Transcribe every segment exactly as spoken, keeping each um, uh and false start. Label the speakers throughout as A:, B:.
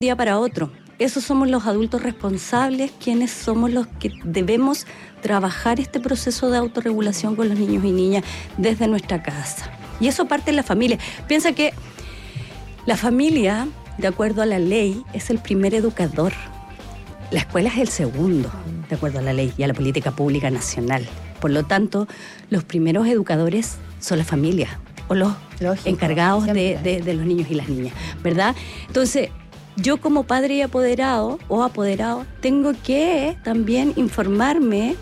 A: día para otro. Esos somos los adultos responsables, quienes somos los que debemos trabajar este proceso de autorregulación con los niños y niñas desde nuestra casa. Y eso parte de la familia. Piensa que la familia, de acuerdo a la ley, es el primer educador. La escuela es el segundo, de acuerdo a la ley y a la política pública nacional. Por lo tanto, los primeros educadores son la familia o los Lógico, encargados de, de, de los niños y las niñas, ¿verdad? Entonces, yo como padre y apoderado o apoderado tengo que también informarme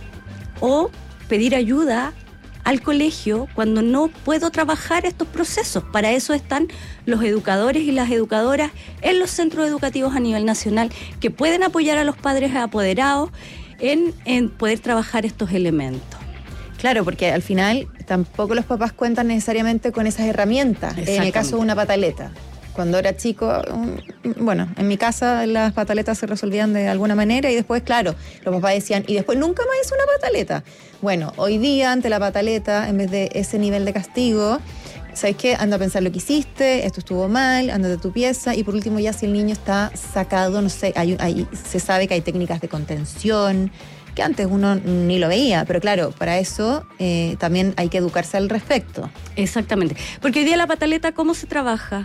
A: o pedir ayuda al colegio cuando no puedo trabajar estos procesos. Para eso están los educadores y las educadoras en los centros educativos a nivel nacional que pueden apoyar a los padres apoderados en, en poder trabajar estos elementos.
B: Claro, porque al final tampoco los papás cuentan necesariamente con esas herramientas. En el caso de una pataleta. Cuando era chico, bueno, en mi casa las pataletas se resolvían de alguna manera y después, claro, los papás decían, y después nunca más hice una pataleta. Bueno, hoy día ante la pataleta, en vez de ese nivel de castigo, ¿sabes qué? Anda a pensar lo que hiciste, esto estuvo mal, anda de tu pieza, y por último ya si el niño está sacado, no sé, hay, hay, se sabe que hay técnicas de contención, que antes uno ni lo veía, pero claro, para eso eh, también hay que educarse al respecto.
A: Exactamente, porque hoy día la pataleta, ¿cómo se trabaja?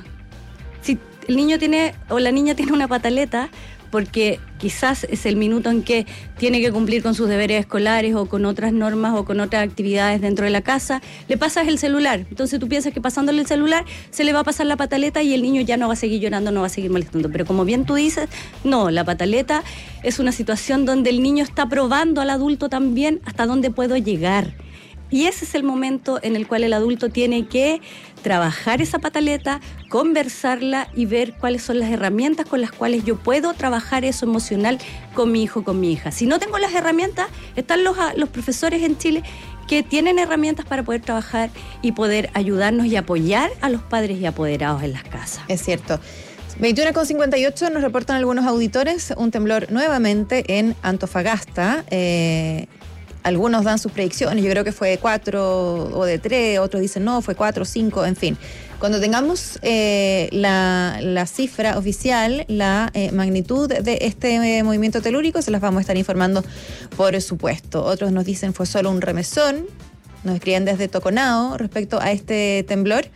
A: Si el niño tiene o la niña tiene una pataleta, porque quizás es el minuto en que tiene que cumplir con sus deberes escolares o con otras normas o con otras actividades dentro de la casa, le pasas el celular. Entonces tú piensas que pasándole el celular se le va a pasar la pataleta y el niño ya no va a seguir llorando, no va a seguir molestando. Pero como bien tú dices, no, la pataleta es una situación donde el niño está probando al adulto también hasta dónde puedo llegar. Y ese es el momento en el cual el adulto tiene que trabajar esa pataleta, conversarla y ver cuáles son las herramientas con las cuales yo puedo trabajar eso emocional con mi hijo, con mi hija. Si no tengo las herramientas, están los, los profesores en Chile que tienen herramientas para poder trabajar y poder ayudarnos y apoyar a los padres y apoderados en las casas.
B: Es cierto. veintiuno con cincuenta y ocho nos reportan algunos auditores un temblor nuevamente en Antofagasta. Eh, Algunos dan sus predicciones, yo creo que fue de cuatro o de tres, otros dicen no, fue cuatro, cinco, en fin. Cuando tengamos eh, la, la cifra oficial, la eh, magnitud de este eh, movimiento telúrico, se las vamos a estar informando, por supuesto. Otros nos dicen fue solo un remesón, nos escriben desde Toconao respecto a este temblor.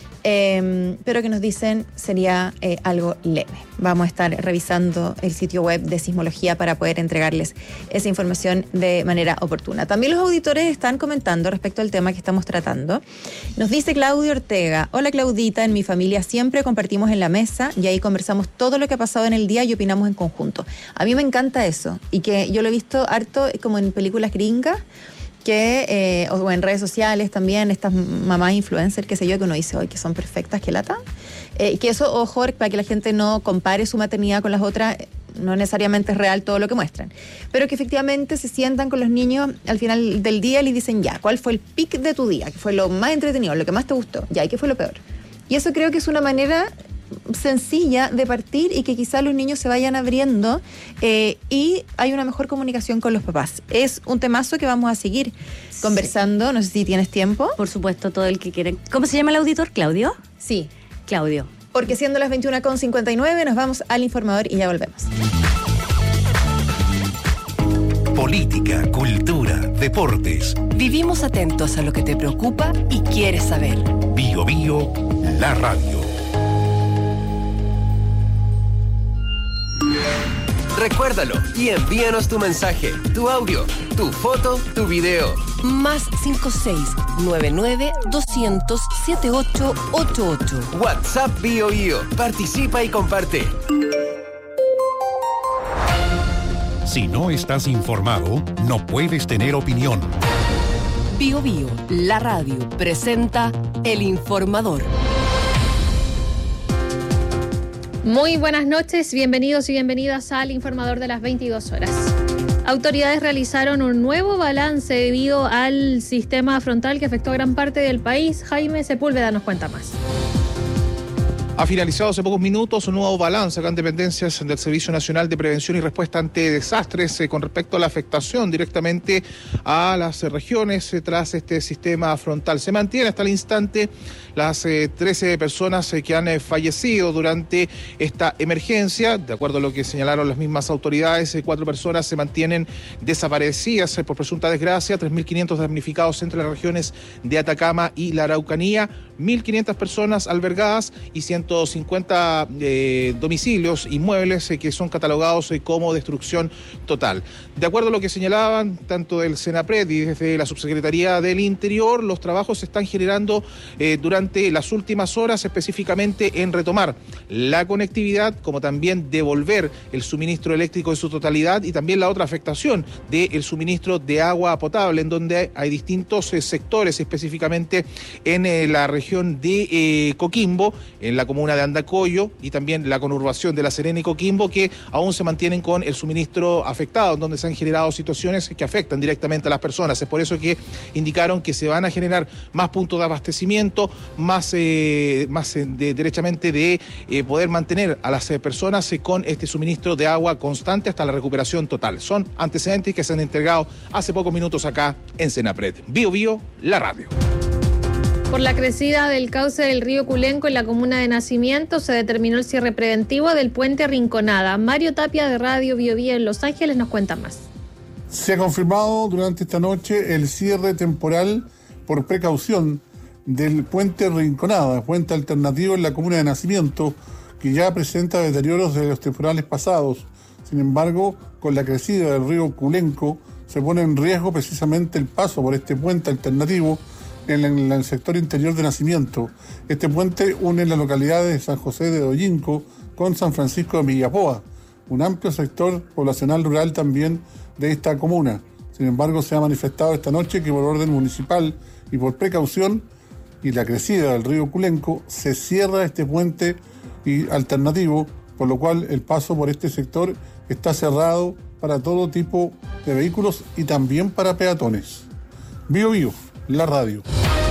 B: Eh, pero que nos dicen sería eh, algo leve. Vamos a estar revisando el sitio web de Sismología para poder entregarles esa información de manera oportuna. También los auditores están comentando respecto al tema que estamos tratando. Nos dice Claudio Ortega: hola Claudita, en mi familia siempre compartimos en la mesa y ahí conversamos todo lo que ha pasado en el día y opinamos en conjunto. A mí me encanta eso, y que yo lo he visto harto como en películas gringas, que eh, o en redes sociales también, estas mamás influencers, qué sé yo, que uno dice hoy que son perfectas, que lata. Eh, que eso, ojo, para que la gente no compare su maternidad con las otras, no necesariamente es real todo lo que muestran. Pero que efectivamente se sientan con los niños al final del día y les dicen ya, ¿cuál fue el pic de tu día? ¿Qué fue lo más entretenido, lo que más te gustó? Ya, ¿y qué fue lo peor? Y eso creo que es una manera sencilla de partir y que quizás los niños se vayan abriendo eh, y hay una mejor comunicación con los papás. Es un temazo que vamos a seguir sí. conversando. No sé si tienes tiempo.
A: Por supuesto, todo el que quiera. ¿Cómo se llama el auditor? ¿Claudio?
B: Sí.
A: Claudio.
B: Porque siendo las veintiuna con cincuenta y nueve nos vamos al informador y ya volvemos.
C: Política, cultura, deportes.
D: Vivimos atentos a lo que te preocupa y quieres saber.
C: Bio Bio, la radio.
E: Recuérdalo y envíanos tu mensaje, tu audio, tu foto, tu video.
D: Más cinco seis nueve nueve dos cero cero siete ocho ocho ocho.
E: WhatsApp Bio Bio. Participa y comparte.
C: Si no estás informado, no puedes tener opinión.
D: Bio Bio, la radio, presenta El Informador.
F: Muy buenas noches, bienvenidos y bienvenidas al Informador de las veintidós horas. Autoridades realizaron un nuevo balance debido al sistema frontal que afectó a gran parte del país. Jaime Sepúlveda nos cuenta más.
G: Ha finalizado hace pocos minutos un nuevo balance acá en dependencias del Servicio Nacional de Prevención y Respuesta ante Desastres eh, con respecto a la afectación directamente a las eh, regiones eh, tras este sistema frontal. Se mantiene hasta el instante las eh, trece personas eh, que han eh, fallecido durante esta emergencia. De acuerdo a lo que señalaron las mismas autoridades, eh, cuatro personas se mantienen desaparecidas eh, por presunta desgracia, tres mil quinientos damnificados entre las regiones de Atacama y la Araucanía, mil quinientas personas albergadas y ciento cincuenta eh, domicilios, inmuebles eh, que son catalogados eh, como destrucción total. De acuerdo a lo que señalaban tanto del Senapred y desde la Subsecretaría del Interior, los trabajos se están generando eh, durante las últimas horas, específicamente en retomar la conectividad, como también devolver el suministro eléctrico en su totalidad y también la otra afectación del suministro de agua potable, en donde hay distintos eh, sectores, específicamente en eh, la región de eh, Coquimbo, en la comuna de Andacoyo y también la conurbación de La Serena y Coquimbo, que aún se mantienen con el suministro afectado, donde se han generado situaciones que afectan directamente a las personas. Es por eso que indicaron que se van a generar más puntos de abastecimiento, más, eh, más eh, de, derechamente de eh, poder mantener a las eh, personas eh, con este suministro de agua constante hasta la recuperación total. Son antecedentes que se han entregado hace pocos minutos acá en Senapred. Bio Bio, la radio.
F: Por la crecida del cauce del río Culenco en la comuna de Nacimiento, se determinó el cierre preventivo del puente Rinconada. Mario Tapia de Radio Bio Bio en Los Ángeles nos cuenta más.
H: Se ha confirmado durante esta noche el cierre temporal por precaución del puente Rinconada, puente alternativo en la comuna de Nacimiento, que ya presenta deterioros de los temporales pasados. Sin embargo, con la crecida del río Culenco, se pone en riesgo precisamente el paso por este puente alternativo en el sector interior de Nacimiento. Este puente une las localidades de San José de Ollinco con San Francisco de Villapoa, un amplio sector poblacional rural también de esta comuna. Sin embargo, se ha manifestado esta noche que por orden municipal y por precaución y la crecida del río Culenco se cierra este puente y alternativo, por lo cual el paso por este sector está cerrado para todo tipo de vehículos y también para peatones. Bio Bio, la radio.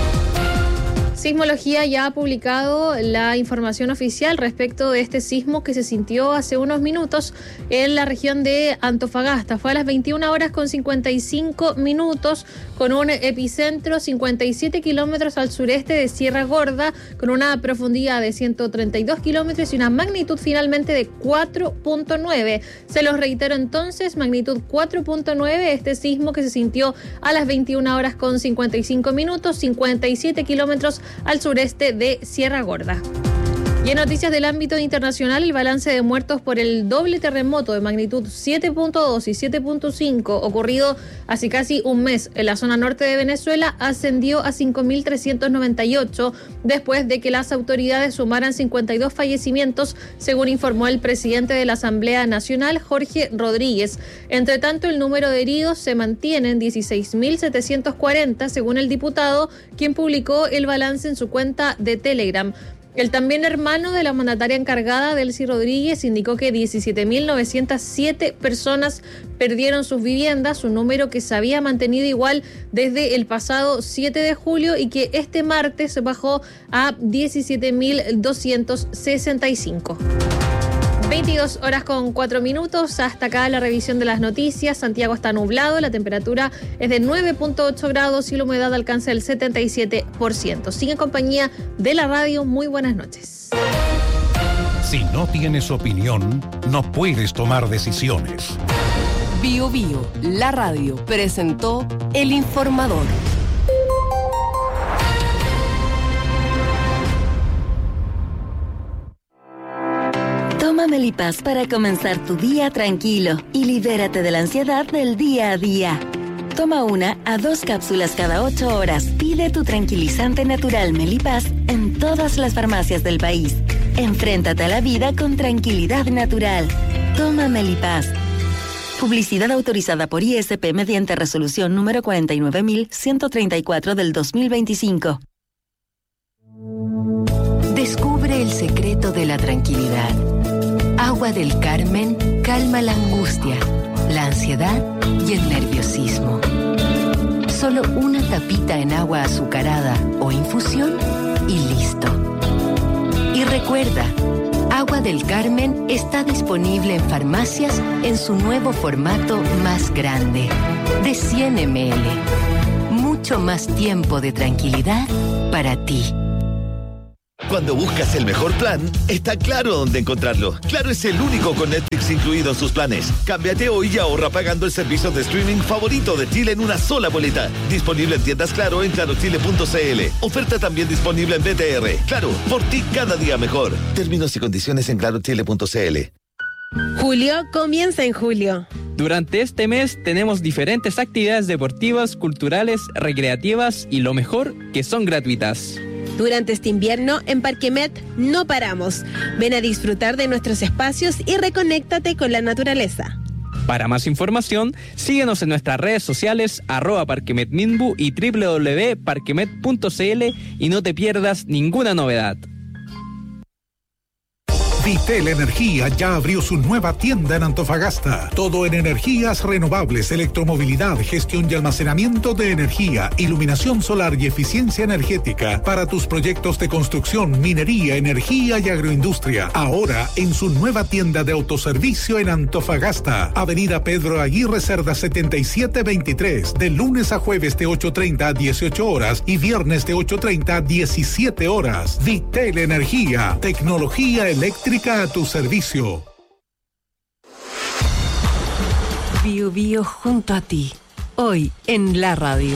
F: Sismología ya ha publicado la información oficial respecto de este sismo que se sintió hace unos minutos en la región de Antofagasta. Fue a las veintiuna horas con cincuenta y cinco minutos, con un epicentro cincuenta y siete kilómetros al sureste de Sierra Gorda, con una profundidad de ciento treinta y dos kilómetros y una magnitud finalmente de cuatro punto nueve. Se los reitero entonces, magnitud cuatro punto nueve, este sismo que se sintió a las veintiuna horas con cincuenta y cinco minutos, cincuenta y siete kilómetros al sureste de Sierra Gorda. Y en noticias del ámbito internacional, el balance de muertos por el doble terremoto de magnitud siete punto dos y siete punto cinco ocurrido hace casi un mes en la zona norte de Venezuela ascendió a cinco mil trescientos noventa y ocho después de que las autoridades sumaran cincuenta y dos fallecimientos, según informó el presidente de la Asamblea Nacional, Jorge Rodríguez. Entre tanto, el número de heridos se mantiene en dieciséis mil setecientos cuarenta, según el diputado, quien publicó el balance en su cuenta de Telegram. El también hermano de la mandataria encargada, Delcy Rodríguez, indicó que diecisiete mil novecientas siete personas perdieron sus viviendas, un número que se había mantenido igual desde el pasado siete de julio y que este martes bajó a diecisiete mil doscientos sesenta y cinco. veintidós horas con cuatro minutos, hasta acá la revisión de las noticias. Santiago está nublado, la temperatura es de nueve punto ocho grados y la humedad alcanza el setenta y siete por ciento. Sigue en compañía de la radio, muy buenas noches.
C: Si no tienes opinión, no puedes tomar decisiones.
D: Bio Bio, la radio, presentó El Informador.
I: Toma Melipaz para comenzar tu día tranquilo y libérate de la ansiedad del día a día. Toma una a dos cápsulas cada ocho horas. Pide tu tranquilizante natural Melipaz en todas las farmacias del país. Enfréntate a la vida con tranquilidad natural. Toma Melipaz. Publicidad autorizada por I S P mediante resolución número cuarenta y nueve mil ciento treinta y cuatro del dos mil veinticinco.
J: Descubre el secreto de la tranquilidad. Agua del Carmen calma la angustia, la ansiedad y el nerviosismo. Solo una tapita en agua azucarada o infusión y listo. Y recuerda Recuerda, Agua del Carmen está disponible en farmacias en su nuevo formato más grande, de cien mililitros. Mucho más tiempo de tranquilidad para ti.
K: Cuando buscas el mejor plan, está claro dónde encontrarlo. Claro es el único con Netflix incluido en sus planes. Cámbiate hoy y ahorra pagando el servicio de streaming favorito de Chile en una sola boleta. Disponible en tiendas Claro en claro chile punto c l. Oferta también disponible en B T R. Claro, por ti cada día mejor. Términos y condiciones en claro chile punto c l.
L: Julio comienza en julio.
M: Durante este mes tenemos diferentes actividades deportivas, culturales, recreativas y lo mejor, que son gratuitas.
L: Durante este invierno, en Parquemet no paramos. Ven a disfrutar de nuestros espacios y reconéctate con la naturaleza.
M: Para más información, síguenos en nuestras redes sociales, arroba parquemetminbu y doble u doble u doble u punto parquemet punto c l y no te pierdas ninguna novedad.
C: Vitel Energía ya abrió su nueva tienda en Antofagasta. Todo en energías renovables, electromovilidad, gestión y almacenamiento de energía, iluminación solar y eficiencia energética para tus proyectos de construcción, minería, energía y agroindustria. Ahora en su nueva tienda de autoservicio en Antofagasta. Avenida Pedro Aguirre Cerda setenta y siete veintitrés. De lunes a jueves de ocho treinta a dieciocho horas y viernes de ocho treinta a diecisiete horas. Vitel Energía. Tecnología eléctrica a tu servicio.
D: Bio Bio junto a ti. Hoy en la radio.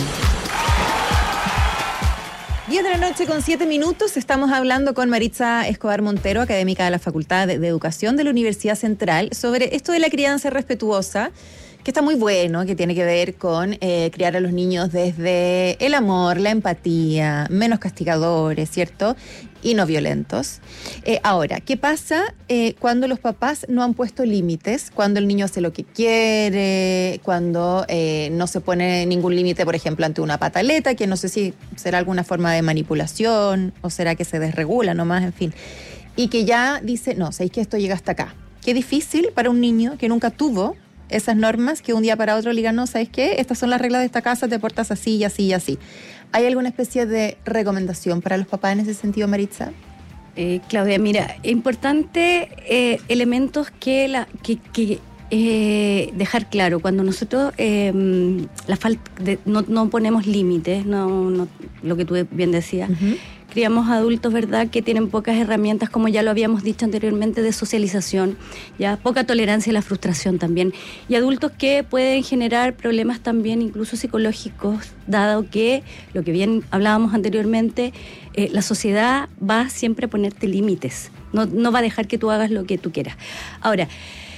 B: diez de la noche con siete minutos. Estamos hablando con Maritza Escobar Montero, académica de la Facultad de Educación de la Universidad Central, sobre esto de la crianza respetuosa, que está muy bueno, que tiene que ver con eh, criar a los niños desde el amor, la empatía, menos castigadores, ¿cierto? Y no violentos. Eh, ahora, ¿qué pasa eh, cuando los papás no han puesto límites? Cuando el niño hace lo que quiere, cuando eh, no se pone ningún límite, por ejemplo, ante una pataleta, que no sé si será alguna forma de manipulación o será que se desregula nomás, en fin. Y que ya dice, no, sabéis que esto llega hasta acá. Qué difícil para un niño que nunca tuvo esas normas, que un día para otro le digan, no, ¿sabes qué? Estas son las reglas de esta casa, te portas así y así y así. ¿Hay alguna especie de recomendación para los papás en ese sentido, Maritza?
A: Eh, Claudia, mira, importante eh, elementos que, la, que, que eh, dejar claro. Cuando nosotros eh, la falta de, no, no ponemos límites, no, no, lo que tú bien decías, uh-huh. Criamos adultos, ¿verdad?, que tienen pocas herramientas, como ya lo habíamos dicho anteriormente, de socialización, ya poca tolerancia a la frustración también, y adultos que pueden generar problemas también incluso psicológicos, dado que, lo que bien hablábamos anteriormente, eh, la sociedad va siempre a ponerte límites, no, no va a dejar que tú hagas lo que tú quieras. Ahora,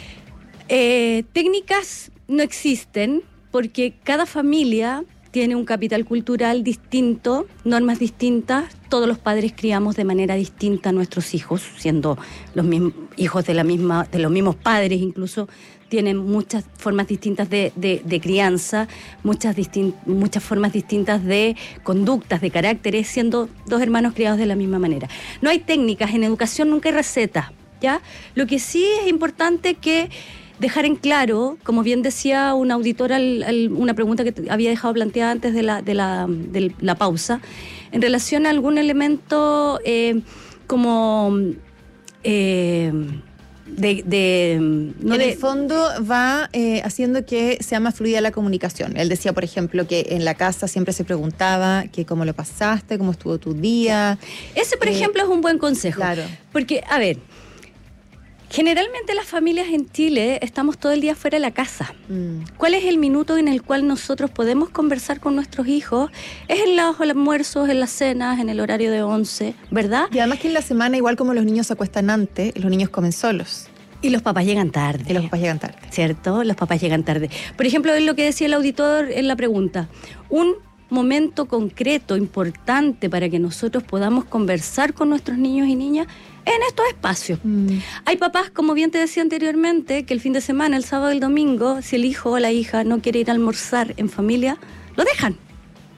A: eh, técnicas no existen porque cada familia tiene un capital cultural distinto, normas distintas. Todos los padres criamos de manera distinta a nuestros hijos, siendo los mismos hijos de la misma, de los mismos padres, incluso tienen muchas formas distintas de, de, de crianza, muchas, distin, muchas formas distintas de conductas, de caracteres, siendo dos hermanos criados de la misma manera. No hay técnicas, en educación nunca hay recetas, ¿ya? Lo que sí es importante que dejar en claro, como bien decía un auditor, al, al, una pregunta que había dejado planteada antes de la, de la, de la pausa, en relación a algún elemento eh, como eh, de, de
B: no en de, el fondo va eh, haciendo que sea más fluida la comunicación. Él decía, por ejemplo, que en la casa siempre se preguntaba que cómo lo pasaste, cómo estuvo tu día.
A: Ese, por eh, ejemplo, es un buen consejo.
B: Claro.
A: Porque, a ver, generalmente las familias en Chile estamos todo el día fuera de la casa. Mm. ¿Cuál es el minuto en el cual nosotros podemos conversar con nuestros hijos? Es en los almuerzos, en las cenas, en el horario de once, ¿verdad?
B: Y además que en la semana, igual como los niños se acuestan antes, los niños comen solos.
A: Y los papás llegan tarde.
B: Y los papás llegan tarde.
A: ¿Cierto? Los papás llegan tarde. Por ejemplo, es lo que decía el auditor en la pregunta. Un momento concreto, importante para que nosotros podamos conversar con nuestros niños y niñas en estos espacios. Mm. Hay papás, como bien te decía anteriormente, que el fin de semana, el sábado y el domingo, si el hijo o la hija no quiere ir a almorzar en familia, lo dejan.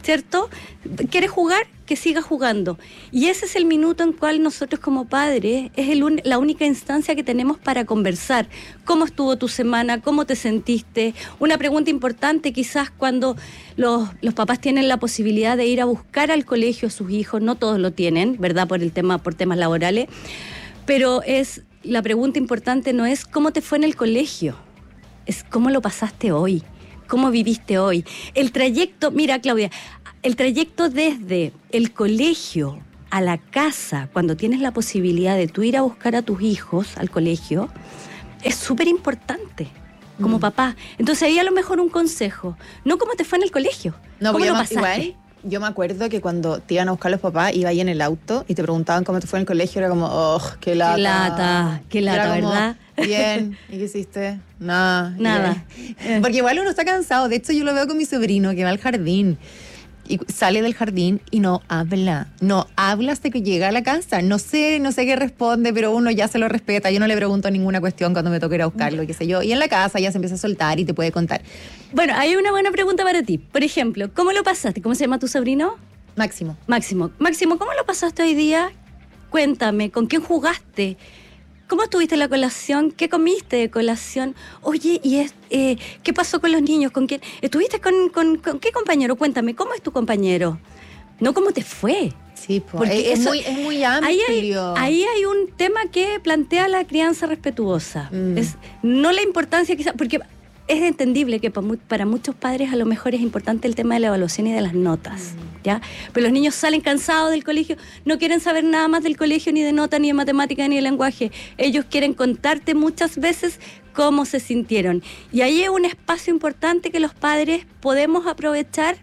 A: ¿cierto? ¿Quiere jugar? Que siga jugando. Y ese es el minuto en cual nosotros como padres, es el un, la única instancia que tenemos para conversar. ¿Cómo estuvo tu semana? ¿Cómo te sentiste? Una pregunta importante quizás cuando los, los papás tienen la posibilidad de ir a buscar al colegio a sus hijos, no todos lo tienen, ¿verdad? Por el tema, por temas laborales, pero es, la pregunta importante no es ¿cómo te fue en el colegio? Es ¿cómo lo pasaste hoy? ¿Cómo viviste hoy? El trayecto, mira Claudia, el trayecto desde el colegio a la casa, cuando tienes la posibilidad de tú ir a buscar a tus hijos al colegio, es súper importante como mm. papá. Entonces ahí a lo mejor un consejo, no cómo te fue en el colegio,
B: no,
A: cómo lo
B: me,
A: pasaste.
B: Igual, yo me acuerdo que cuando te iban a buscar los papás, iba ahí en el auto y te preguntaban cómo te fue en el colegio, era como, oh, qué lata.
A: Qué lata, qué lata,
B: como,
A: ¿verdad?
B: Bien, ¿y qué hiciste? Nada.
A: Nada.
B: Bien. Porque igual uno está cansado. De hecho, yo lo veo con mi sobrino que va al jardín y sale del jardín y no habla. No habla hasta que llega a la casa. No sé, no sé qué responde, pero uno ya se lo respeta. Yo no le pregunto ninguna cuestión cuando me toca ir a buscarlo, qué sé yo. Y en la casa ya se empieza a soltar y te puede contar.
A: Bueno, hay una buena pregunta para ti. Por ejemplo, ¿cómo lo pasaste? ¿Cómo se llama tu sobrino?
B: Máximo.
A: Máximo. Máximo, ¿cómo lo pasaste hoy día? Cuéntame, ¿con quién jugaste? ¿Cómo estuviste en la colación? ¿Qué comiste de colación? Oye, ¿y es, eh, qué pasó con los niños? ¿Con quién? ¿Estuviste con, con, con qué compañero? Cuéntame, ¿cómo es tu compañero? No, ¿cómo te fue?
B: Sí, pues, es, eso, muy, es muy amplio.
A: Ahí hay, ahí hay un tema que plantea la crianza respetuosa. Mm. Es no la importancia quizás, porque es entendible que para muchos padres a lo mejor es importante el tema de la evaluación y de las notas, ¿ya? Pero los niños salen cansados del colegio, no quieren saber nada más del colegio, ni de nota, ni de matemática, ni de lenguaje. Ellos quieren contarte muchas veces cómo se sintieron. Y ahí es un espacio importante que los padres podemos aprovechar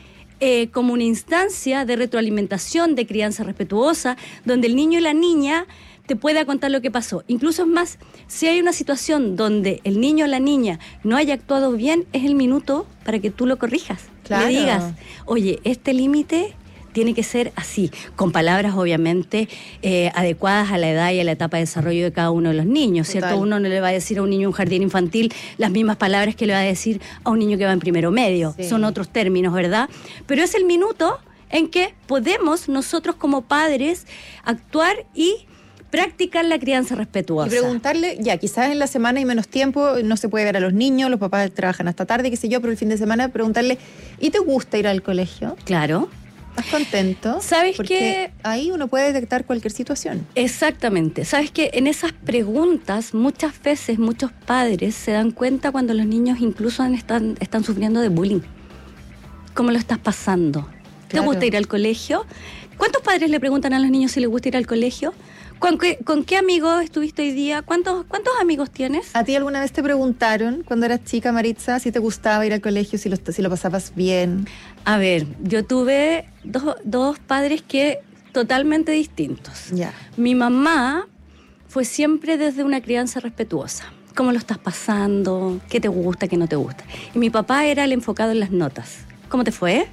A: eh, como una instancia de retroalimentación, de crianza respetuosa, donde el niño y la niña te pueda contar lo que pasó. Incluso es más, si hay una situación donde el niño o la niña no haya actuado bien, es el minuto para que tú lo corrijas.
B: Claro.
A: Le digas, oye, este límite tiene que ser así, con palabras obviamente eh, adecuadas a la edad y a la etapa de desarrollo de cada uno de los niños, ¿cierto? Total. Uno no le va a decir a un niño en un jardín infantil las mismas palabras que le va a decir a un niño que va en primero medio. Sí. Son otros términos, ¿verdad? Pero es el minuto en que podemos nosotros como padres actuar y practicar la crianza respetuosa.
B: Y preguntarle, ya, quizás en la semana hay menos tiempo, no se puede ver a los niños, los papás trabajan hasta tarde, qué sé yo, pero el fin de semana preguntarle, ¿y te gusta ir al colegio?
A: Claro.
B: ¿Estás contento?
A: ¿Sabes
B: Porque
A: qué?
B: ahí uno puede detectar cualquier situación.
A: Exactamente. ¿Sabes qué? En esas preguntas, muchas veces, muchos padres se dan cuenta cuando los niños incluso están, están sufriendo de bullying. ¿Cómo lo estás pasando? Claro. ¿Te gusta ir al colegio? ¿Cuántos padres le preguntan a los niños si les gusta ir al colegio? ¿Con qué, ¿Con qué amigos estuviste hoy día? ¿Cuántos, ¿Cuántos amigos tienes?
B: ¿A ti alguna vez te preguntaron, cuando eras chica, Maritza, si te gustaba ir al colegio, si lo, si lo pasabas bien?
A: A ver, yo tuve dos, dos padres que totalmente distintos.
B: Ya.
A: Mi mamá fue siempre desde una crianza respetuosa. ¿Cómo lo estás pasando? ¿Qué te gusta? ¿Qué no te gusta? Y mi papá era el enfocado en las notas. ¿Cómo te fue?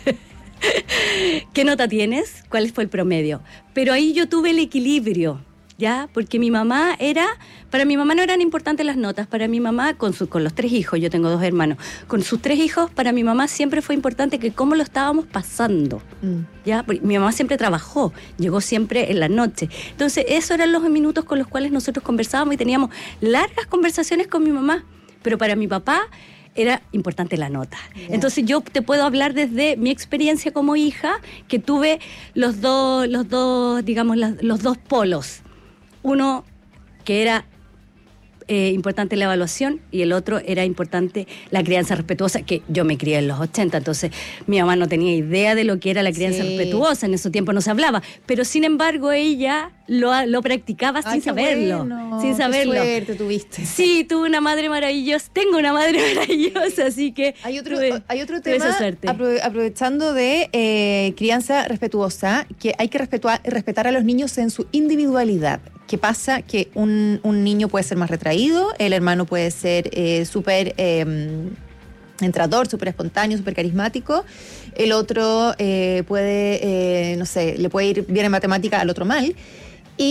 A: ¿Qué nota tienes? ¿Cuál fue el promedio? Pero ahí yo tuve el equilibrio, ¿ya? Porque mi mamá era, para mi mamá no eran importantes las notas, para mi mamá, con, su, con los tres hijos, yo tengo dos hermanos, con sus tres hijos, para mi mamá siempre fue importante que cómo lo estábamos pasando, mm. ¿ya? Porque mi mamá siempre trabajó, llegó siempre en la noche. Entonces, esos eran los minutos con los cuales nosotros conversábamos y teníamos largas conversaciones con mi mamá. Pero para mi papá era importante la nota. Yeah. Entonces yo te puedo hablar desde mi experiencia como hija, que tuve los dos, los dos, digamos, las, los dos polos. Uno que era eh, importante la evaluación y el otro era importante la crianza respetuosa, que yo me crié en los ochenta, entonces mi mamá no tenía idea de lo que era la crianza sí. respetuosa, en ese tiempo no se hablaba, pero sin embargo ella lo, lo practicaba Ay, sin saberlo.
B: Bueno.
A: Sin saberlo.
B: Qué suerte tuviste.
A: Sí, tuve una madre maravillosa, tengo una madre maravillosa, así que
B: hay otro,
A: tuve,
B: hay otro
A: tuve
B: tema,
A: esa suerte.
B: Aprove- aprovechando de eh, crianza respetuosa, que hay que respetuar, respetar a los niños en su individualidad. ¿Qué pasa? Que un, un niño puede ser más retraído, el hermano puede ser eh, súper eh, entrador, súper espontáneo, súper carismático, el otro eh, puede, eh, no sé, le puede ir bien en matemática, al otro mal. Y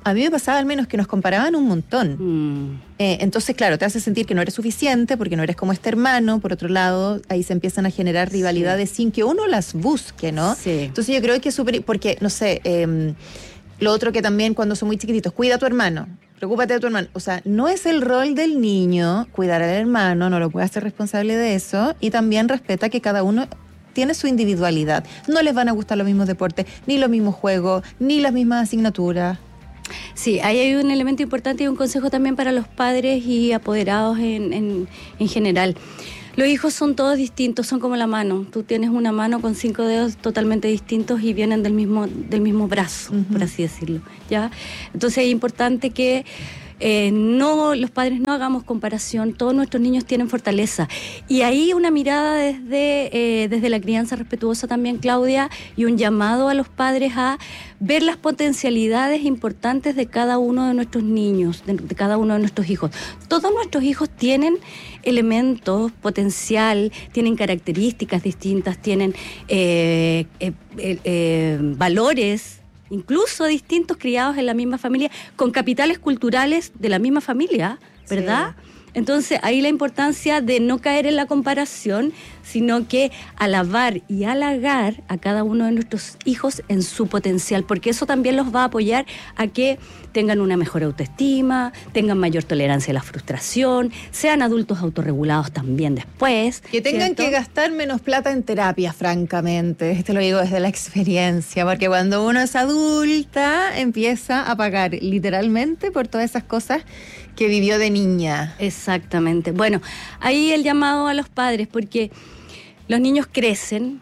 B: a mí me pasaba al menos que nos comparaban un montón.
A: Mm.
B: Eh, entonces, claro, te hace sentir que no eres suficiente porque no eres como este hermano. Por otro lado, ahí se empiezan a generar rivalidades sí. sin que uno las busque, ¿no?
A: Sí.
B: Entonces yo creo que es súper... Porque, no sé, eh, lo otro que también cuando son muy chiquititos, cuida a tu hermano, preocúpate de tu hermano. O sea, no es el rol del niño cuidar al hermano, no lo puede hacer responsable de eso. Y también respeta que cada uno tiene su individualidad. No les van a gustar los mismos deportes, ni los mismos juegos, ni las mismas asignaturas.
A: Sí, ahí hay un elemento importante y un consejo también para los padres y apoderados en, en, en general. Los hijos son todos distintos, son como la mano. Tú tienes una mano con cinco dedos totalmente distintos y vienen del mismo, del mismo brazo, uh-huh. por así decirlo, ¿ya? Entonces es importante que Eh, no, los padres no hagamos comparación, todos nuestros niños tienen fortaleza. Y ahí una mirada desde, eh, desde la crianza respetuosa también, Claudia, y un llamado a los padres a ver las potencialidades importantes de cada uno de nuestros niños, de, de cada uno de nuestros hijos. Todos nuestros hijos tienen elementos, potencial, tienen características distintas, tienen eh, eh, eh, eh, valores, incluso distintos, criados en la misma familia, con capitales culturales de la misma familia, ¿verdad? Sí. Entonces, ahí la importancia de no caer en la comparación, sino que alabar y halagar a cada uno de nuestros hijos en su potencial, porque eso también los va a apoyar a que tengan una mejor autoestima, tengan mayor tolerancia a la frustración, sean adultos autorregulados también después.
B: Que tengan ¿cierto? Que gastar menos plata en terapia, francamente. Esto lo digo desde la experiencia, porque cuando uno es adulta, empieza a pagar literalmente por todas esas cosas que vivió de niña.
A: Exactamente. Bueno, ahí el llamado a los padres, porque los niños crecen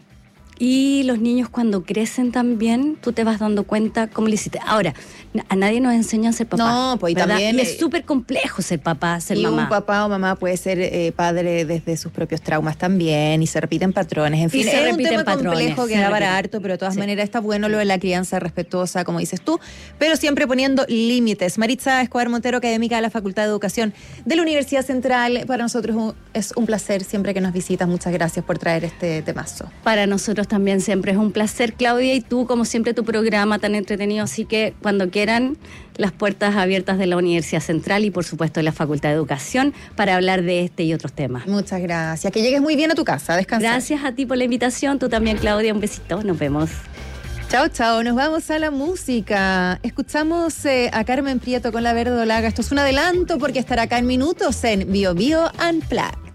A: y los niños cuando crecen también, tú te vas dando cuenta cómo le hiciste. Ahora, a nadie nos enseñan a ser papá.
B: No, pues
A: ¿verdad?
B: también.
A: Y es súper complejo ser papá, ser
B: y
A: mamá.
B: Y un papá o mamá puede ser eh, padre desde sus propios traumas también, y se repiten patrones. En fin,
A: y se
B: es
A: repiten
B: un tema
A: patrones,
B: complejo que da para harto, pero de todas sí. maneras está bueno lo de la crianza respetuosa, como dices tú, pero siempre poniendo límites. Maritza Escobar Montero, académica de la Facultad de Educación de la Universidad Central. Para nosotros es un placer siempre que nos visitas. Muchas gracias por traer este temazo.
A: Para nosotros también siempre es un placer, Claudia, y tú, como siempre, tu programa tan entretenido, así que cuando quieran, las puertas abiertas de la Universidad Central y por supuesto de la Facultad de Educación para hablar de este y otros temas.
B: Muchas gracias, que llegues muy bien a tu casa, descansa.
A: Gracias a ti por la invitación, tú también, Claudia, un besito, nos vemos.
B: Chao, chao, nos vamos a la música. Escuchamos eh, a Carmen Prieto con La Verdolaga. Esto es un adelanto porque estará acá en minutos en Bio Bio Unplugged.